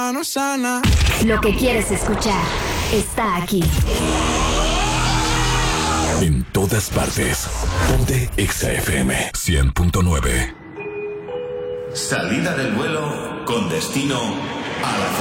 no sana. Lo que quieres escuchar está aquí. En todas partes. Ponte Exa FM 100.9. Salida del vuelo con destino a la